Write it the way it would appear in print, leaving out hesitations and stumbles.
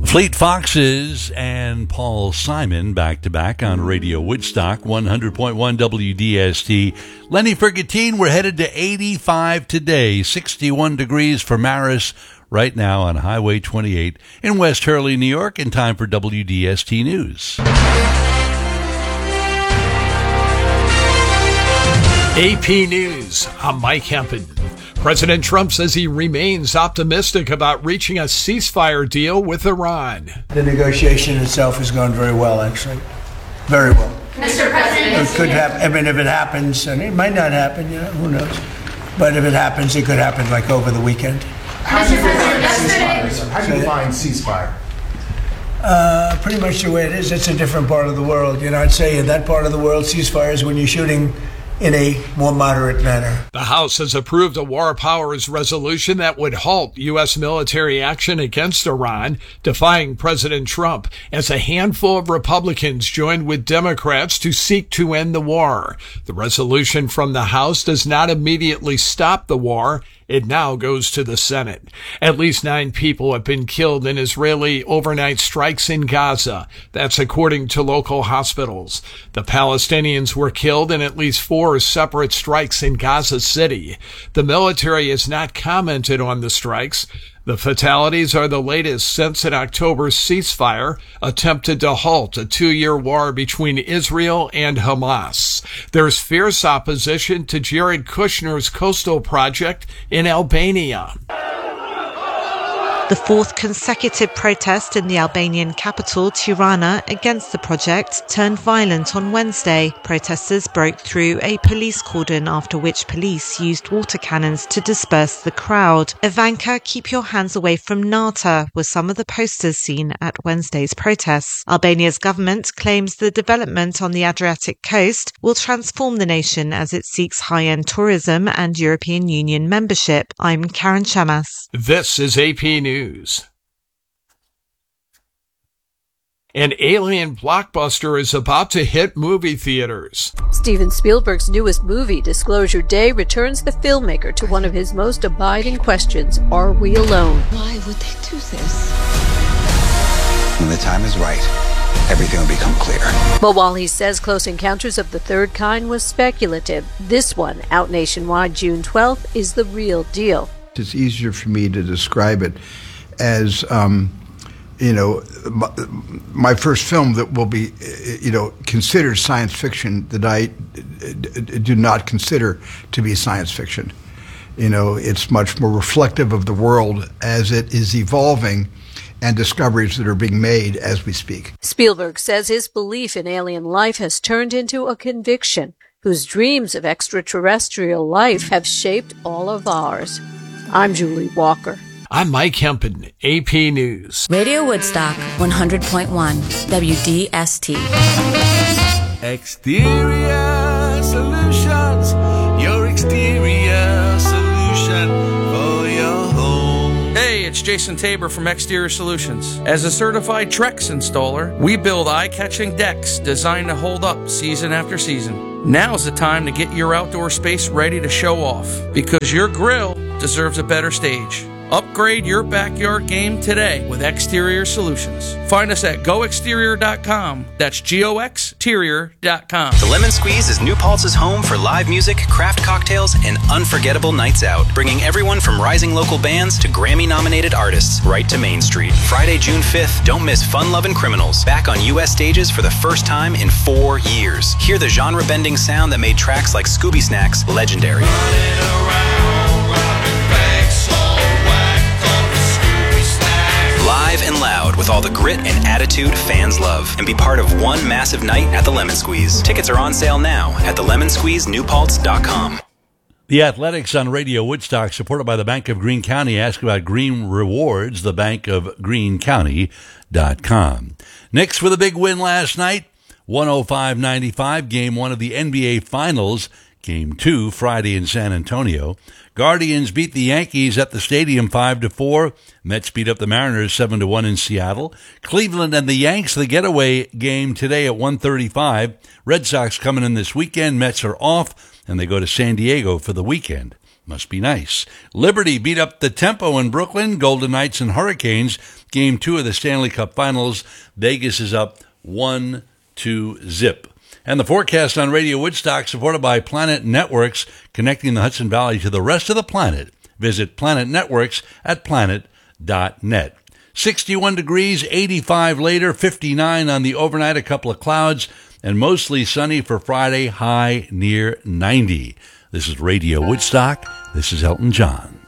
Fleet Foxes and Paul Simon back-to-back on Radio Woodstock, 100.1 WDST. Lenny Fergantine, we're headed to 85 today, 61 degrees for Maris right now on Highway 28 in West Hurley, New York, in time for WDST News. AP News, I'm Mike Hempen. President Trump says he remains optimistic about reaching a ceasefire deal with Iran. The negotiation itself has gone very well, actually. Very well. Mr. President. It could happen. I mean, if it happens, and it might not happen, who knows? But if it happens, it could happen like over the weekend. Mr. President, yesterday. How do you define ceasefire? Pretty much the way it is. It's a different part of the world. I'd say in that part of the world, ceasefire is when you're shooting in a more moderate manner. The House has approved a War Powers resolution that would halt U.S. military action against Iran, defying President Trump, as a handful of Republicans joined with Democrats to seek to end the war. The resolution from the House does not immediately stop the war. It now goes to the Senate. At least 9 people have been killed in Israeli overnight strikes in Gaza. That's according to local hospitals. The Palestinians were killed in at least 4 separate strikes in Gaza City. The military has not commented on the strikes. The fatalities are the latest since an October ceasefire attempted to halt a 2-year war between Israel and Hamas. There's fierce opposition to Jared Kushner's coastal project in Albania. The 4th consecutive protest in the Albanian capital, Tirana, against the project turned violent on Wednesday. Protesters broke through a police cordon, after which police used water cannons to disperse the crowd. Ivanka, keep your hands away from NATO were some of the posters seen at Wednesday's protests. Albania's government claims the development on the Adriatic coast will transform the nation as it seeks high-end tourism and European Union membership. I'm Karen Chamas. This is AP News. An alien blockbuster is about to hit movie theaters. Steven Spielberg's newest movie, Disclosure Day, returns the filmmaker to one of his most abiding questions: are we alone? Why would they do this? When the time is right, everything will become clear. But while he says Close Encounters of the Third Kind was speculative, this one, out nationwide June 12th, is the real deal. It's easier for me to describe it as, my first film that will be, considered science fiction that I do not consider to be science fiction. It's much more reflective of the world as it is evolving and discoveries that are being made as we speak. Spielberg says his belief in alien life has turned into a conviction, whose dreams of extraterrestrial life have shaped all of ours. I'm Julie Walker. I'm Mike Hempen, AP News. Radio Woodstock, 100.1 WDST. Exterior Solutions, your exterior solution for your home. Hey, it's Jason Tabor from Exterior Solutions. As a certified Trex installer, we build eye-catching decks designed to hold up season after season. Now's the time to get your outdoor space ready to show off, because your grill deserves a better stage. Upgrade your backyard game today with Exterior Solutions. Find us at goexterior.com. That's goexterior.com. The Lemon Squeeze is New Paltz's home for live music, craft cocktails, and unforgettable nights out, bringing everyone from rising local bands to Grammy-nominated artists right to Main Street. Friday, June 5th, don't miss Fun Lovin' Criminals, back on U.S. stages for the first time in 4 years. Hear the genre-bending sound that made tracks like Scooby Snacks legendary. Live and loud with all the grit and attitude fans love. And be part of one massive night at the Lemon Squeeze. Tickets are on sale now at thelemonSqueezeNewPaltz.com. The Athletics on Radio Woodstock, supported by the Bank of Greene County. Ask about Green Rewards, thebankofgreenecounty.com. Knicks with a big win last night, 105-95, Game 1 of the NBA Finals. Game 2, Friday in San Antonio. Guardians beat the Yankees at the stadium 5-4. Mets beat up the Mariners 7-1 in Seattle. Cleveland and the Yanks, the getaway game today at 1:35. Red Sox coming in this weekend. Mets are off, and they go to San Diego for the weekend. Must be nice. Liberty beat up the Tempo in Brooklyn. Golden Knights and Hurricanes. Game 2 of the Stanley Cup Finals. Vegas is up 1-0. And the forecast on Radio Woodstock, supported by Planet Networks, connecting the Hudson Valley to the rest of the planet. Visit Planet Networks at planet.net. 61 degrees, 85 later, 59 on the overnight, a couple of clouds, and mostly sunny for Friday, high near 90. This is Radio Woodstock. This is Elton John.